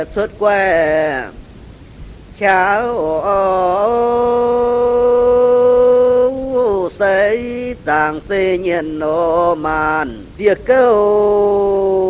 xuất que cháu ô, ใส่ต่างเสียนโนมานเดียเก้า